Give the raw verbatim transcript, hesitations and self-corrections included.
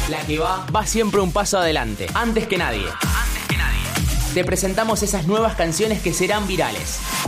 La que va, va siempre un paso adelante, antes que nadie. Antes que nadie. Te presentamos esas nuevas canciones que serán virales.